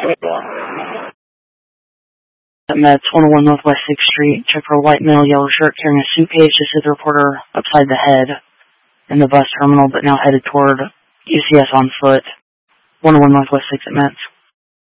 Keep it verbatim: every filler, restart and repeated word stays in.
At Mets, one oh one Northwest sixth Street. Check for a white male, yellow shirt, carrying a suitcase. Just hit the reporter upside the head in the bus terminal, but now headed toward U C S on foot. one oh one Northwest sixth at Mets.